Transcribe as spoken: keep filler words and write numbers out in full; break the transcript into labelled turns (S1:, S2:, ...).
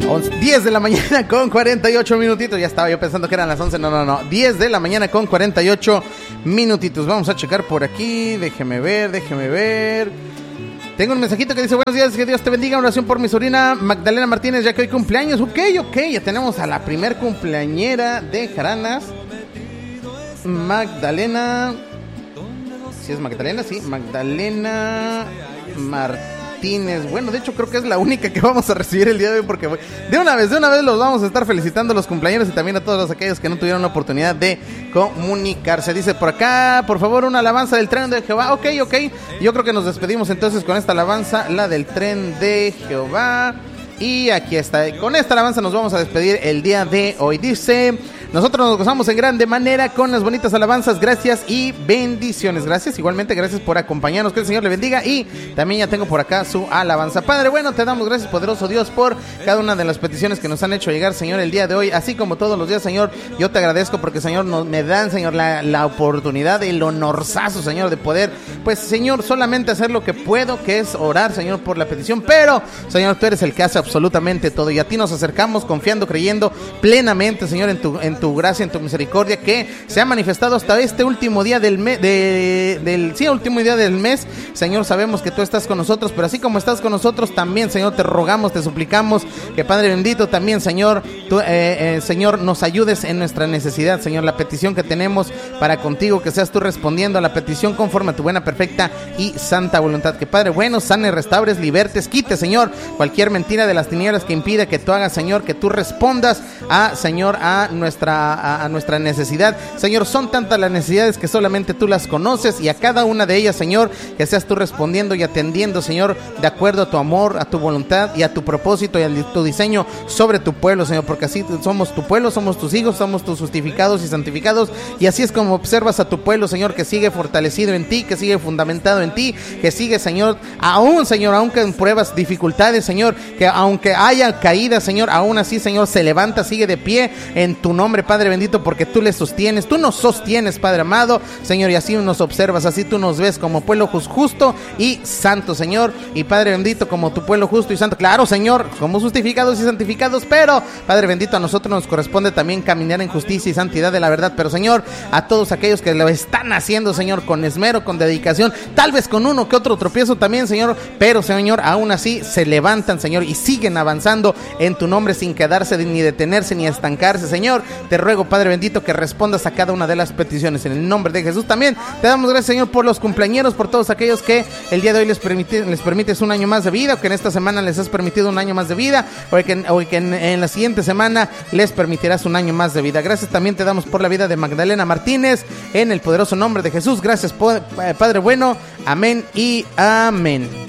S1: diez de la mañana con cuarenta y ocho minutitos. Ya estaba yo pensando que eran las once. No, no, no. diez de la mañana con cuarenta y ocho minutitos. Vamos a checar por aquí. Déjeme ver, déjeme ver. Tengo un mensajito que dice: buenos días, que Dios te bendiga. Oración por mi sobrina Magdalena Martínez, ya que hoy cumpleaños. Ok, ok. Ya tenemos a la primer cumpleañera de Jaranas. Magdalena. ¿Sí es Magdalena? Sí, Magdalena Martínez. Bueno, de hecho creo que es la única que vamos a recibir el día de hoy, porque de una vez, de una vez los vamos a estar felicitando a los cumpleaños y también a todos aquellos que no tuvieron la oportunidad de comunicarse. Dice por acá: por favor, una alabanza del tren de Jehová. Ok, ok. Yo creo que nos despedimos entonces con esta alabanza, la del tren de Jehová. Y aquí está. Con esta alabanza nos vamos a despedir el día de hoy. Dice: nosotros nos gozamos en grande manera con las bonitas alabanzas. Gracias y bendiciones. Gracias, igualmente, gracias por acompañarnos. Que el Señor le bendiga. Y también ya tengo por acá su alabanza. Padre bueno, te damos gracias, poderoso Dios, por cada una de las peticiones que nos han hecho llegar, Señor, el día de hoy. Así como todos los días, Señor, yo te agradezco porque, Señor, nos, me dan, Señor, la, la oportunidad, el honorazo, Señor, de poder, pues, Señor, solamente hacer lo que puedo, que es orar, Señor, por la petición. Pero, Señor, tú eres el que hace absolutamente todo, y a ti nos acercamos confiando, creyendo plenamente, Señor, en tu, en tu gracia, en tu misericordia, que se ha manifestado hasta este último día del mes, de, del sí, último día del mes. Señor, sabemos que tú estás con nosotros, pero así como estás con nosotros, también, Señor, te rogamos, te suplicamos que, Padre bendito, también, Señor, tú, eh, eh, Señor, nos ayudes en nuestra necesidad, Señor, la petición que tenemos para contigo, que seas tú respondiendo a la petición conforme a tu buena, perfecta y santa voluntad. Que, Padre bueno, sane, restaures, libertes, quite, Señor, cualquier mentira de las tinieblas que impide que tú hagas, Señor, que tú respondas a, Señor, a nuestra, a, a nuestra necesidad. Señor, son tantas las necesidades que solamente tú las conoces, y a cada una de ellas, Señor, que seas tú respondiendo y atendiendo, Señor, de acuerdo a tu amor, a tu voluntad y a tu propósito y a tu diseño sobre tu pueblo, Señor, porque así somos tu pueblo, somos tus hijos, somos tus justificados y santificados, y así es como observas a tu pueblo, Señor, que sigue fortalecido en ti, que sigue fundamentado en ti, que sigue, Señor, aún, Señor, aunque en pruebas, dificultades, Señor, que aunque haya caída, Señor, aún así, Señor, se levanta, sigue de pie en tu nombre, Padre bendito, porque tú le sostienes, tú nos sostienes, Padre amado, Señor, y así nos observas, así tú nos ves como pueblo justo y santo, Señor, y Padre bendito, como tu pueblo justo y santo. Claro, Señor, somos justificados y santificados, pero, Padre bendito, a nosotros nos corresponde también caminar en justicia y santidad de la verdad. Pero, Señor, a todos aquellos que lo están haciendo, Señor, con esmero, con dedicación, tal vez con uno que otro tropiezo también, Señor, pero, Señor, aún así se levantan, Señor, y siguen avanzando en tu nombre sin quedarse ni detenerse ni estancarse. Señor, te ruego, Padre bendito, que respondas a cada una de las peticiones en el nombre de Jesús. También te damos gracias, Señor, por los cumpleañeros, por todos aquellos que el día de hoy les, permite, les permites un año más de vida, o que en esta semana les has permitido un año más de vida, o que, o que en, en la siguiente semana les permitirás un año más de vida. Gracias también te damos por la vida de Magdalena Martínez, en el poderoso nombre de Jesús. Gracias, Padre bueno. Amén y amén.